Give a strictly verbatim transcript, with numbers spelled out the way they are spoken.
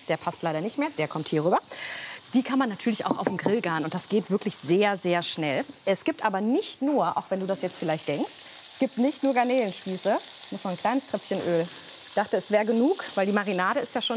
Der passt leider nicht mehr, der kommt hier rüber. Die kann man natürlich auch auf dem Grill garen und das geht wirklich sehr, sehr schnell. Es gibt aber nicht nur, auch wenn du das jetzt vielleicht denkst, es gibt nicht nur Garnelenspieße, muss noch ein kleines Tröpfchen Öl. Ich dachte, es wäre genug, weil die Marinade ist ja schon